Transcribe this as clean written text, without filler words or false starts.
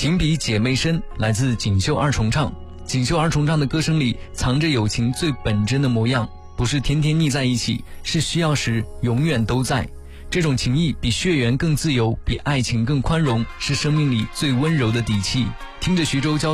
情比姐妹深，来自锦绣二重唱。锦绣二重唱的歌声里藏着友情最本真的模样，不是天天腻在一起，是需要时永远都在。这种情谊比血缘更自由，比爱情更宽容，是生命里最温柔的底气。听着徐州交